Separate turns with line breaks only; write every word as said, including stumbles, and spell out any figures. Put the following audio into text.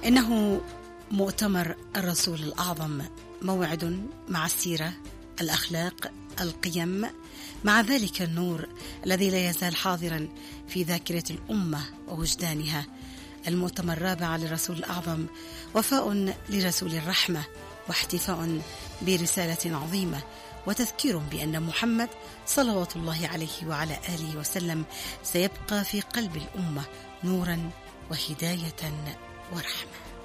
إنه مؤتمر الرسول الأعظم، موعد مع السيرة، الأخلاق، القيم، مع ذلك النور الذي لا يزال حاضرا في ذاكرة الأمة ووجدانها. المؤتمر الرابع للرسول الأعظم وفاء لرسول الرحمة، واحتفاء برسالة عظيمة، وتذكير بأن محمد صلوات الله عليه وعلى آله وسلم سيبقى في قلب الأمة نورا وهداية ورحمة.